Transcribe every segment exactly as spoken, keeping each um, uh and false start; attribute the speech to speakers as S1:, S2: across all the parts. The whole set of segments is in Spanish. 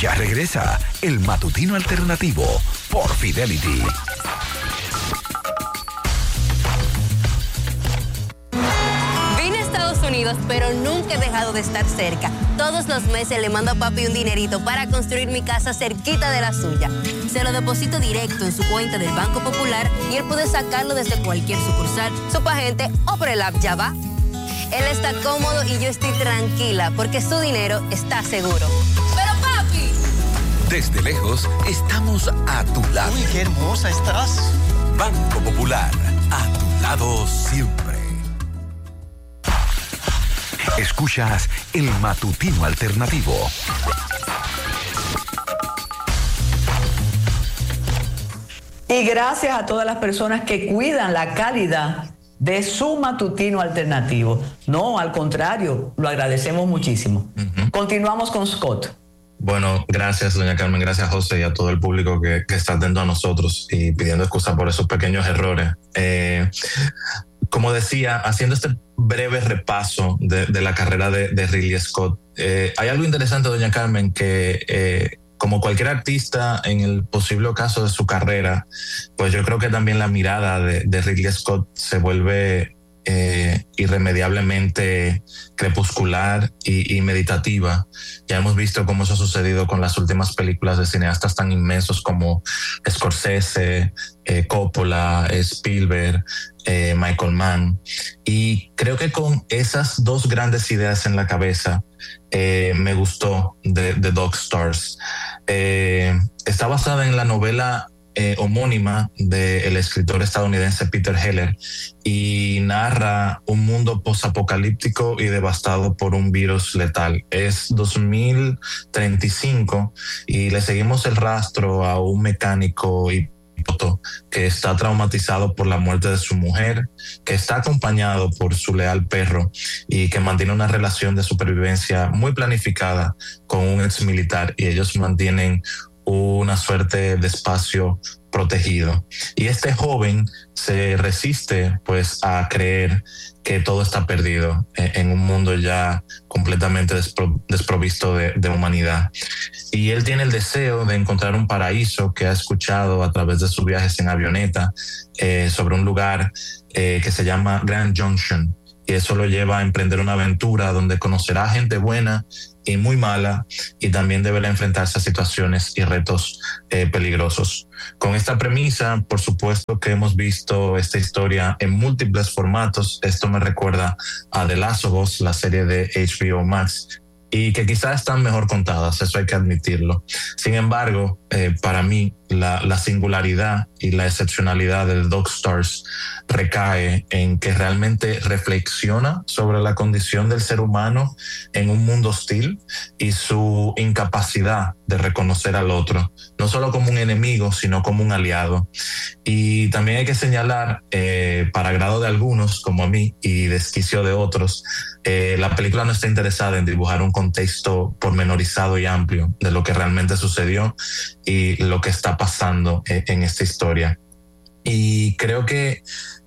S1: Ya regresa el Matutino Alternativo por Fidelity.
S2: Vine a Estados Unidos, pero nunca he dejado de estar cerca. Todos los meses le mando a papi un dinerito para construir mi casa cerquita de la suya. Se lo deposito directo en su cuenta del Banco Popular y él puede sacarlo desde cualquier sucursal, subagente o por el app Ya Va. Él está cómodo y yo estoy tranquila porque su dinero está seguro. ¡Pero papi!
S1: Desde lejos, estamos a tu lado.
S3: ¡Uy, qué hermosa estás!
S1: Banco Popular, a tu lado siempre. Escuchas el Matutino Alternativo.
S4: Y gracias a todas las personas que cuidan la calidad de su matutino alternativo. No, al contrario, lo agradecemos muchísimo. Uh-huh. Continuamos con Scott.
S5: Bueno, gracias, doña Carmen, gracias, José, y a todo el público que, que está atento a nosotros y pidiendo excusa por esos pequeños errores. Eh, como decía, haciendo este breve repaso de, de la carrera de, de Ridley Scott, eh, hay algo interesante, doña Carmen, que eh, como cualquier artista en el posible caso de su carrera, pues yo creo que también la mirada de, de Ridley Scott se vuelve eh, irremediablemente crepuscular y, y meditativa. Ya hemos visto cómo eso ha sucedido con las últimas películas de cineastas tan inmensos como Scorsese, eh, Coppola, Spielberg, eh, Michael Mann. Y creo que con esas dos grandes ideas en la cabeza, eh, me gustó de, de Dog Stars. Eh, está basada en la novela eh, homónima del escritor estadounidense Peter Heller y narra un mundo posapocalíptico y devastado por un virus letal. Es dos mil treinta y cinco y le seguimos el rastro a un mecánico y que está traumatizado por la muerte de su mujer, que está acompañado por su leal perro y que mantiene una relación de supervivencia muy planificada con un ex militar, y ellos mantienen una suerte de espacio protegido. Y este joven se resiste pues a creer que todo está perdido en un mundo ya completamente despro, desprovisto de, de humanidad. Y él tiene el deseo de encontrar un paraíso que ha escuchado a través de sus viajes en avioneta eh, sobre un lugar eh, que se llama Grand Junction. Y eso lo lleva a emprender una aventura donde conocerá gente buena y muy mala, y también deberá enfrentarse a situaciones y retos eh, peligrosos. Con esta premisa, por supuesto que hemos visto esta historia en múltiples formatos. Esto me recuerda a The Last of Us, la serie de H B O Max, y que quizás están mejor contadas, eso hay que admitirlo. Sin embargo, eh, para mí, la, la singularidad y la excepcionalidad del Dog Stars recae en que realmente reflexiona sobre la condición del ser humano en un mundo hostil y su incapacidad de reconocer al otro, no solo como un enemigo, sino como un aliado. Y también hay que señalar, eh, para agrado de algunos, como a mí, y desquicio de otros, eh, la película no está interesada en dibujar un contexto pormenorizado y amplio de lo que realmente sucedió y lo que está pasando eh, en esta historia. Y creo que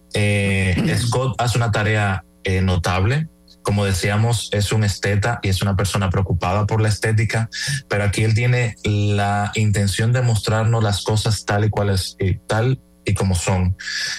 S5: eh, Scott hace una tarea eh, notable. Como decíamos, es un esteta y es una persona preocupada por la estética, pero aquí él tiene la intención de mostrarnos las cosas tal y cual es, y tal y como son.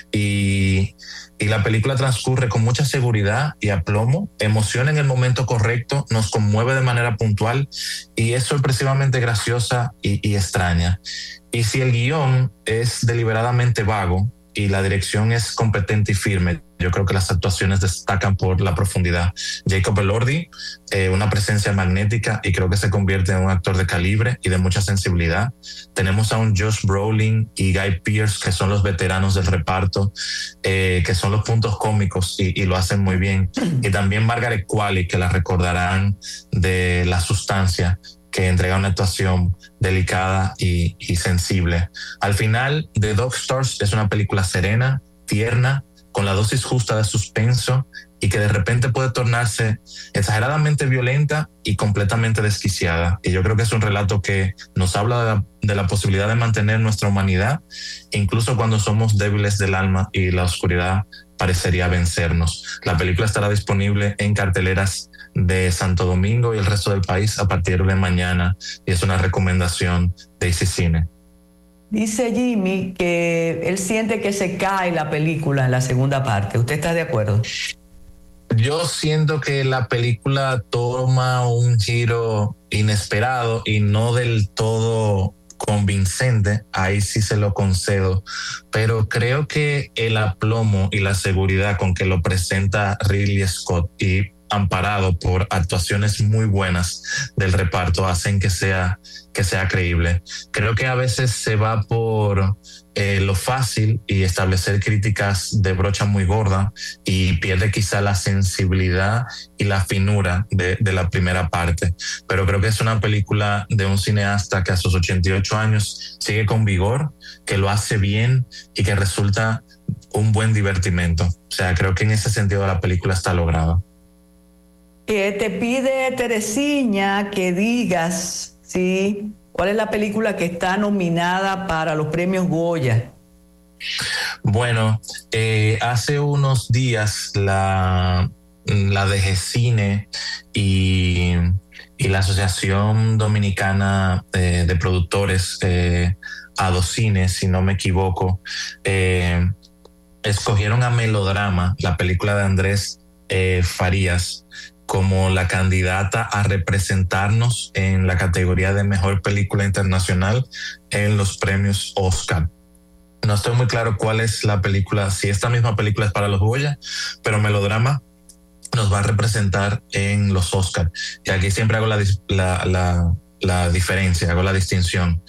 S5: Y, y la película transcurre con mucha seguridad y aplomo, emociona en el momento correcto, nos conmueve de manera puntual y es sorpresivamente graciosa y, y extraña. Y si el guión es deliberadamente vago y la dirección es competente y firme, yo creo que las actuaciones destacan por la profundidad. Jacob Elordi, eh, una presencia magnética, y creo que se convierte en un actor de calibre y de mucha sensibilidad. Tenemos a un Josh Brolin y Guy Pearce, que son los veteranos del reparto, eh, que son los puntos cómicos y, y lo hacen muy bien. Y también Margaret Qualley, que la recordarán de La Sustancia, que entrega una actuación delicada y, y sensible. Al final, The Dog Stars es una película serena, tierna, con la dosis justa de suspenso y que de repente puede tornarse exageradamente violenta y completamente desquiciada. Y yo creo que es un relato que nos habla de la, de la posibilidad de mantener nuestra humanidad, incluso cuando somos débiles del alma y la oscuridad parecería vencernos. La película estará disponible en carteleras de Santo Domingo y el resto del país a partir de mañana, y es una recomendación de Easy Cine.
S4: Dice Jimmy que él siente que se cae la película en la segunda parte. ¿Usted está de acuerdo?
S5: Yo siento que la película toma un giro inesperado y no del todo convincente, ahí sí se lo concedo, pero creo que el aplomo y la seguridad con que lo presenta Ridley Scott y amparado por actuaciones muy buenas del reparto hacen que sea, que sea creíble. Creo que a veces se va por eh, lo fácil y establecer críticas de brocha muy gorda y pierde quizá la sensibilidad y la finura de, de la primera parte. Pero creo que es una película de un cineasta que a sus ochenta y ocho años sigue con vigor, que lo hace bien y que resulta un buen divertimento. O sea, creo que en ese sentido la película está lograda.
S4: Que te pide Teresina que digas, ¿sí?, cuál es la película que está nominada para los premios Goya.
S5: Bueno, eh, hace unos días la, la D G Cine y, y la Asociación Dominicana eh, de Productores, eh, Adocine, si no me equivoco, eh, escogieron a Melodrama, la película de Andrés eh, Farías, como la candidata a representarnos en la categoría de Mejor Película Internacional en los premios Oscar. No estoy muy claro cuál es la película, si esta misma película es para los Goya, pero Melodrama nos va a representar en los Oscar. Y aquí siempre hago la, la, la, la diferencia, hago la distinción.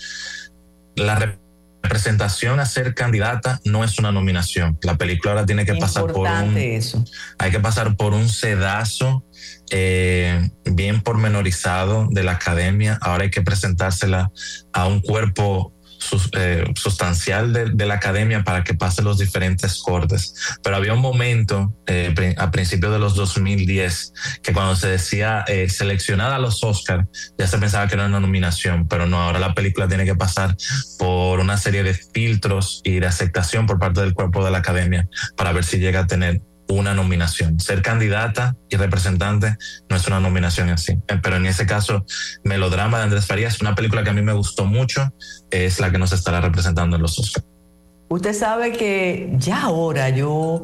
S5: La representación a ser candidata no es una nominación. La película ahora tiene que pasar por un...
S4: eso.
S5: Hay que pasar por un sedazo eh, bien pormenorizado de la academia. Ahora hay que presentársela a un cuerpo sus, eh, sustancial de, de la academia para que pase los diferentes cortes. Pero había un momento eh, a principios de los dos mil diez que cuando se decía eh, seleccionada a los Oscar, ya se pensaba que era una nominación, pero no, ahora la película tiene que pasar por una serie de filtros y de aceptación por parte del cuerpo de la academia para ver si llega a tener una nominación. Ser candidata y representante no es una nominación en sí, pero en ese caso Melodrama de Andrés Farías, una película que a mí me gustó mucho, es la que nos estará representando en los Oscars.
S4: Usted sabe que ya ahora yo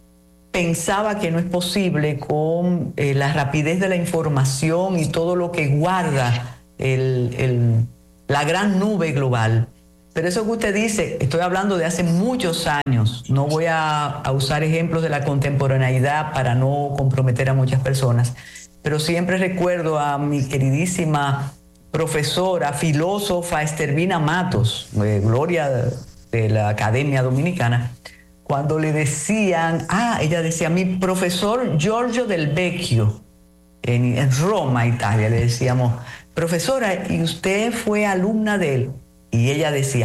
S4: pensaba que no es posible con eh, la rapidez de la información y todo lo que guarda el, el, la gran nube global. Pero eso que usted dice, estoy hablando de hace muchos años. No voy a, a usar ejemplos de la contemporaneidad para no comprometer a muchas personas, pero siempre recuerdo a mi queridísima profesora, filósofa Estervina Matos, eh, gloria de, de la Academia Dominicana, cuando le decían, ah, ella decía, mi profesor Giorgio Del Vecchio, en, en Roma, Italia, le decíamos, profesora, ¿y usted fue alumna de él? Y ella decía,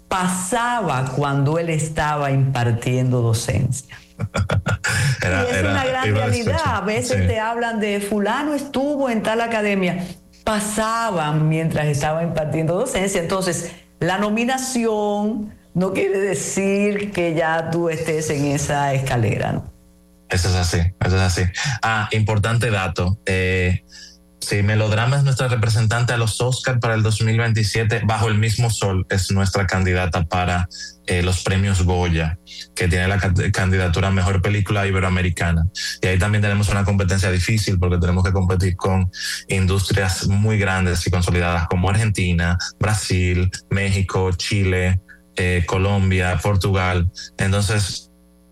S4: pasaba cuando él estaba impartiendo docencia. Era, y es era, una gran realidad. A veces sí. Te hablan de fulano estuvo en tal academia. Pasaban mientras estaba impartiendo docencia. Entonces, la nominación no quiere decir que ya tú estés en esa escalera, ¿no?
S5: Eso es así, eso es así. Ah, importante dato. Eh, Sí, Melodrama es nuestra representante a los Oscar para el dos mil veintisiete. Bajo el mismo sol es nuestra candidata para eh, los premios Goya, que tiene la candidatura a Mejor Película Iberoamericana. Y ahí también tenemos una competencia difícil porque tenemos que competir con industrias muy grandes y consolidadas como Argentina, Brasil, México, Chile, eh, Colombia, Portugal. Entonces,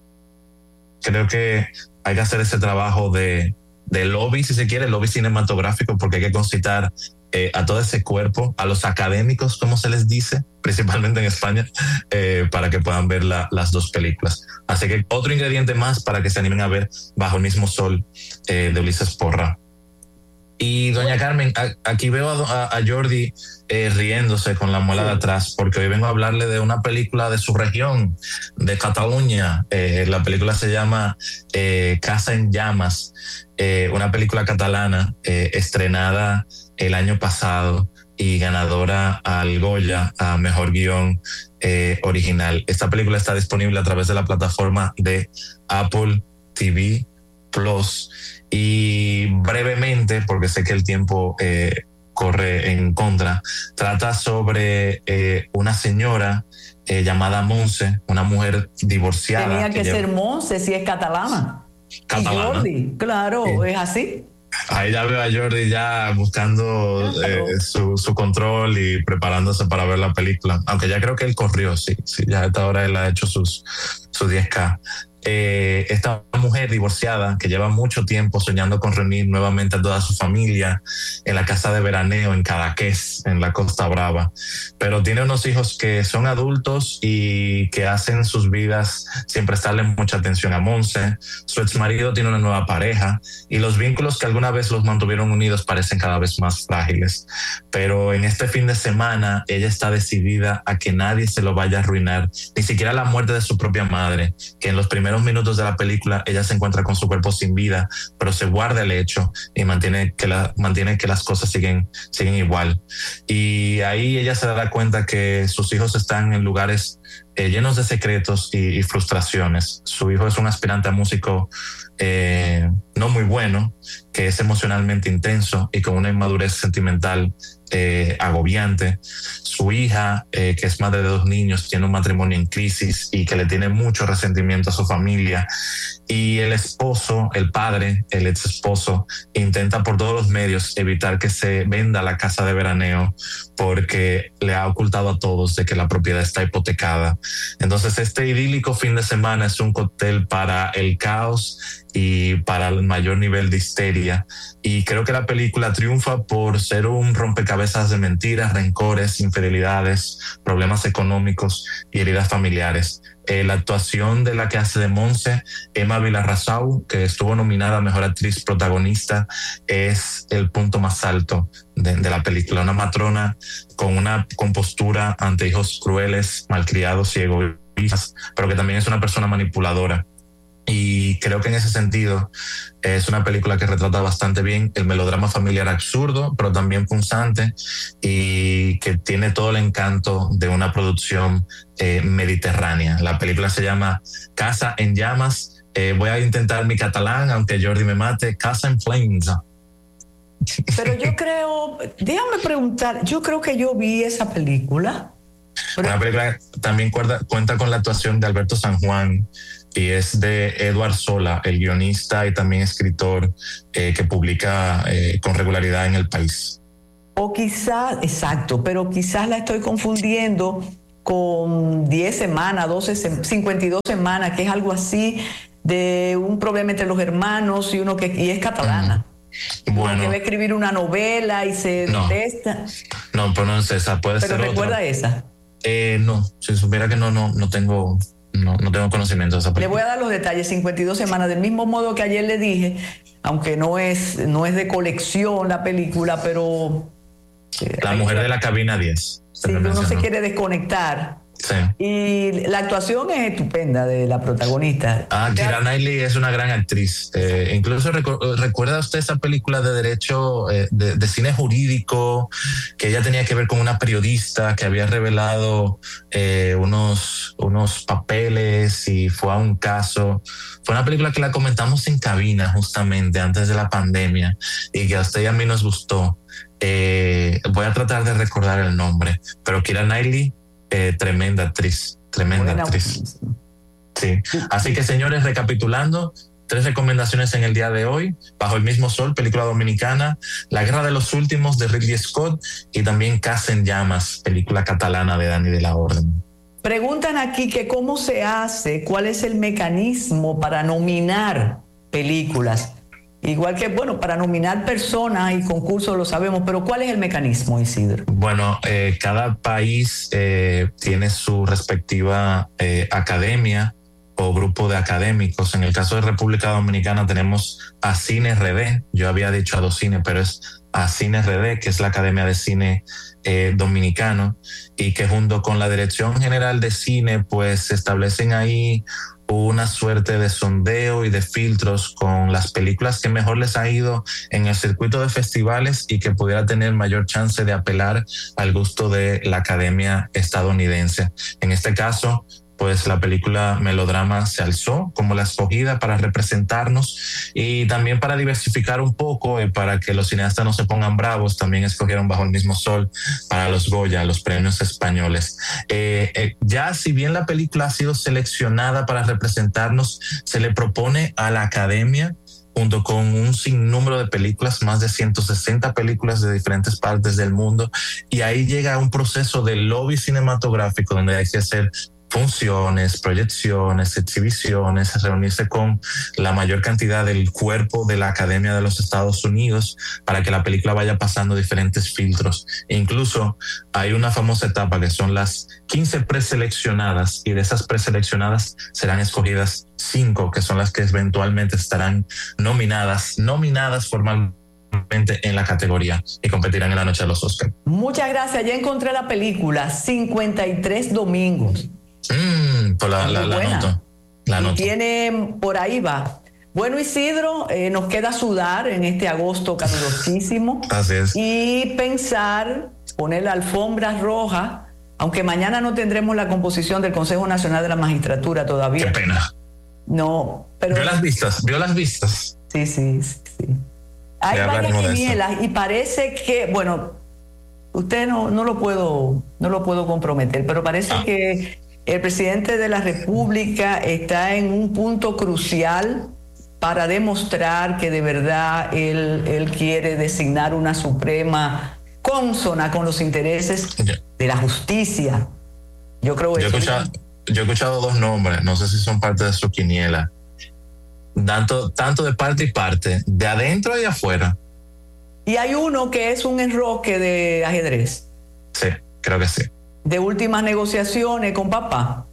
S5: creo que hay que hacer ese trabajo de de lobby, si se quiere, lobby cinematográfico, porque hay que concitar eh, a todo ese cuerpo, a los académicos, como se les dice, principalmente en España, eh, para que puedan ver la, las dos películas. Así que otro ingrediente más para que se animen a ver Bajo el mismo sol eh, de Ulises Porra. Y doña Carmen, a, aquí veo a, a Jordi eh, riéndose con la muela de atrás, porque hoy vengo a hablarle de una película de su región, de Cataluña. Eh, la película se llama eh, Casa en Llamas, eh, una película catalana eh, estrenada el año pasado y ganadora al Goya a Mejor Guión eh, Original. Esta película está disponible a través de la plataforma de Apple T V Plus. Y brevemente, porque sé que el tiempo eh, corre en contra, trata sobre eh, una señora eh, llamada Monse, una mujer divorciada.
S4: Tenía que, que ser
S5: lleva...
S4: Monse si es catalana.
S5: Catalana.
S4: Y Jordi, claro, sí. Es así.
S5: Ahí ya veo a Jordi ya buscando claro. eh, su, su control y preparándose para ver la película. Aunque ya creo que él corrió, sí. sí ya a esta hora él ha hecho sus, sus diez K. Eh, esta mujer divorciada que lleva mucho tiempo soñando con reunir nuevamente a toda su familia en la casa de veraneo en Cadaqués, en la Costa Brava, pero tiene unos hijos que son adultos y que hacen sus vidas sin prestarle mucha atención a Monse. Su ex marido tiene una nueva pareja y los vínculos que alguna vez los mantuvieron unidos parecen cada vez más frágiles, pero en este fin de semana ella está decidida a que nadie se lo vaya a arruinar, ni siquiera la muerte de su propia madre, que en los primeros minutos de la película ella se encuentra con su cuerpo sin vida, pero se guarda el hecho y mantiene que, la, mantiene que las cosas siguen, siguen igual. Y ahí ella se dará cuenta que sus hijos están en lugares eh, llenos de secretos y, y frustraciones. Su hijo es un aspirante a músico eh, no muy bueno, que es emocionalmente intenso y con una inmadurez sentimental eh, agobiante. Su hija, eh, que es madre de dos niños, tiene un matrimonio en crisis y que le tiene mucho resentimiento a su familia. Y el esposo, el padre, el ex esposo, intenta por todos los medios evitar que se venda la casa de veraneo porque le ha ocultado a todos de que la propiedad está hipotecada. Entonces este idílico fin de semana es un cóctel para el caos y para el mayor nivel de histeria. Y creo que la película triunfa por ser un rompecabezas de mentiras, rencores, infidelidades, problemas económicos y heridas familiares. Eh, la actuación de la que hace de Monse, Emma Villarrazau, que estuvo nominada a Mejor Actriz Protagonista, es el punto más alto de, de la película. Una matrona con una compostura ante hijos crueles, malcriados y egoístas, pero que también es una persona manipuladora. Y creo que en ese sentido es una película que retrata bastante bien el melodrama familiar absurdo, pero también punzante, y que tiene todo el encanto de una producción eh, mediterránea. La película se llama Casa en Llamas. Eh, voy a intentar mi catalán, aunque Jordi me mate. Casa en Flames.
S4: Pero yo creo, déjame preguntar, yo creo que yo vi esa película. Pero...
S5: Una película también cuenta, cuenta con la actuación de Alberto San Juan, y es de Eduard Sola, el guionista y también escritor eh, que publica eh, con regularidad en El País.
S4: O quizás, exacto, pero quizás la estoy confundiendo con diez semanas, doce, cincuenta y dos semanas, que es algo así, de un problema entre los hermanos y uno que y es catalana. Mm. Bueno. Que va a escribir una novela y se
S5: no,
S4: detesta.
S5: No, pero no es esa, puede
S4: pero
S5: ser
S4: recuerda
S5: otra.
S4: esa.
S5: Eh, no, si supiera que no, no, no tengo... No, no tengo conocimiento de esa película.
S4: Le voy a dar los detalles, cincuenta y dos semanas, del mismo modo que ayer le dije, aunque no es, no es de colección la película, pero...
S5: La mujer de la cabina diez.
S4: Sí, uno se quiere desconectar.
S5: Sí.
S4: Y la actuación es estupenda de la protagonista.
S5: Ah, Keira Knightley es una gran actriz. Eh, incluso recu- recuerda usted esa película de derecho, eh, de, de cine jurídico, que ella tenía que ver con una periodista que había revelado eh, unos, unos papeles y fue a un caso. Fue una película que la comentamos en cabina justamente antes de la pandemia y que a usted y a mí nos gustó. Eh, voy a tratar de recordar el nombre, pero Keira Knightley, Eh, tremenda actriz, tremenda Buena. actriz. Sí. Así que, señores, recapitulando, tres recomendaciones en el día de hoy: Bajo el mismo sol, película dominicana; La guerra de los últimos, de Ridley Scott; y también Casa en Llamas, película catalana de Dani de la Orden.
S4: Preguntan aquí que cómo se hace, cuál es el mecanismo para nominar películas. Igual que, bueno, para nominar personas y concursos lo sabemos, pero ¿cuál es el mecanismo, Isidro?
S5: Bueno, eh, cada país eh, tiene su respectiva eh, academia o grupo de académicos. En el caso de República Dominicana tenemos a Cine R D. Yo había dicho a Docine, pero es a Cine R D, que es la Academia de Cine eh, Dominicano, y que junto con la Dirección General de Cine pues se establecen ahí una suerte de sondeo y de filtros con las películas que mejor les ha ido en el circuito de festivales y que pudiera tener mayor chance de apelar al gusto de la academia estadounidense. En este caso, pues la película Melodrama se alzó como la escogida para representarnos y también para diversificar un poco y para que los cineastas no se pongan bravos, también escogieron Bajo el mismo sol para los Goya, los premios españoles. Eh, eh, ya si bien la película ha sido seleccionada para representarnos, se le propone a la Academia, junto con un sinnúmero de películas, más de ciento sesenta películas de diferentes partes del mundo, y ahí llega un proceso de lobby cinematográfico donde hay que hacer funciones, proyecciones, exhibiciones, reunirse con la mayor cantidad del cuerpo de la Academia de los Estados Unidos para que la película vaya pasando diferentes filtros. E incluso hay una famosa etapa que son las quince preseleccionadas, y de esas preseleccionadas serán escogidas cinco, que son las que eventualmente estarán nominadas, nominadas formalmente en la categoría y competirán en la noche de los Oscars.
S4: Muchas gracias. Ya encontré la película, cincuenta y tres domingos.
S5: Mm, pues la, la, la noto. La noto.
S4: Tiene, por ahí va. Bueno, Isidro, eh, nos queda sudar en este agosto calurosísimo.
S5: Así es.
S4: Y pensar, poner la alfombra roja, aunque mañana no tendremos la composición del Consejo Nacional de la Magistratura todavía.
S5: Qué pena.
S4: No, pero...
S5: Vio las vistas, vio las vistas.
S4: Sí, sí, sí. Hay
S5: Ya
S4: varias
S5: hablaremos de
S4: quinielas y parece que, bueno, usted no, no lo puedo, no lo puedo comprometer, pero parece
S5: Ah.
S4: que el presidente de la República está en un punto crucial para demostrar que de verdad él, él quiere designar una Suprema consona con los intereses
S5: Ya.
S4: de la justicia. Yo creo
S5: Yo he,
S4: que
S5: escuchado, yo he escuchado dos nombres, no sé si son parte de su quiniela, tanto, tanto de parte y parte, de adentro y de afuera.
S4: y hay uno que es un enroque de ajedrez,
S5: Sí, creo que sí.
S4: de últimas negociaciones con papá.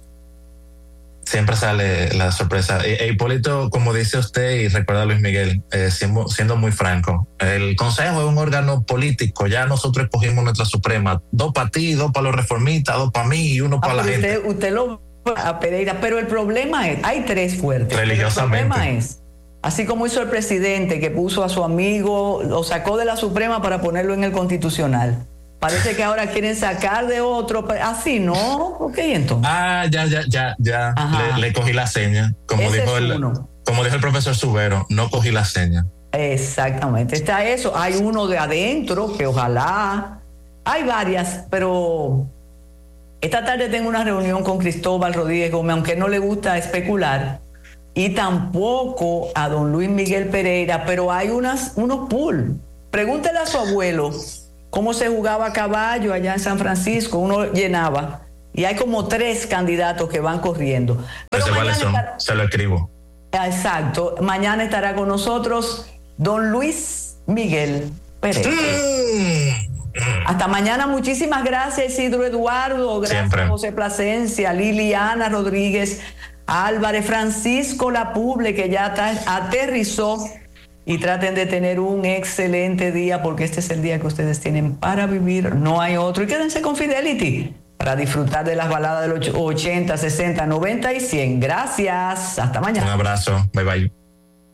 S5: Siempre sale la sorpresa. E, e Hipólito, como dice usted y recuerda Luis Miguel, eh, siendo, siendo muy franco, el Consejo es un órgano político, ya nosotros escogimos nuestra Suprema, dos para ti, dos para los reformistas, dos para mí y uno
S4: Ah,
S5: para la
S4: pero
S5: gente.
S4: usted, usted lo a Pereira, pero el problema es, hay tres fuertes.
S5: Religiosamente.
S4: El problema es, así como hizo el presidente que puso a su amigo, lo sacó de la Suprema para ponerlo en el Constitucional. Parece que ahora quieren sacar de otro, así, ¿no? Ok, entonces.
S5: Ah, ya, ya, ya, ya.
S4: Ajá.
S5: Le, le cogí la seña. Como
S4: Ese
S5: dijo,
S4: es
S5: el,
S4: uno.
S5: como dijo el profesor Subero, no cogí la seña.
S4: Exactamente, está eso. Hay uno de adentro que ojalá, hay varias, pero esta tarde tengo una reunión con Cristóbal Rodríguez Gómez, aunque no le gusta especular, y tampoco a don Luis Miguel Pereira, pero hay unas, unos pool. Pregúntele a su abuelo cómo se jugaba a caballo allá en San Francisco, uno llenaba, y hay como tres candidatos que van corriendo. Pero
S5: Ese cuáles son,
S4: estará,
S5: se lo escribo.
S4: exacto, mañana estará con nosotros don Luis Miguel Pereira.
S5: Mm.
S4: Hasta mañana, muchísimas gracias Isidro Eduardo, gracias
S5: Siempre.
S4: José Plasencia, Liliana Rodríguez, Álvarez, Francisco Lapuble, que ya aterrizó, y traten de tener un excelente día porque este es el día que ustedes tienen para vivir, no hay otro, y quédense con Fidelity para disfrutar de las baladas de los ochenta, sesenta, noventa y cien. Gracias, hasta mañana.
S5: Un abrazo, bye bye.